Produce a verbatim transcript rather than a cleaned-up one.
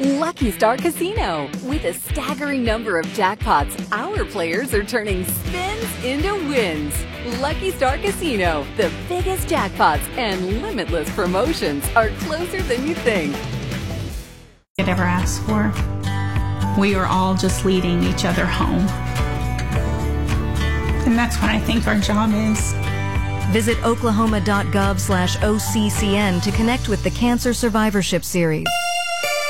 Lucky Star Casino. With a staggering number of jackpots, our players are turning spins into wins. Lucky Star Casino, the biggest jackpots and limitless promotions are closer than you think. Could ever ask for. We are all just leading each other home. And that's what I think our job is. Visit oklahoma dot gov slash O C C N to connect with the Cancer Survivorship Series.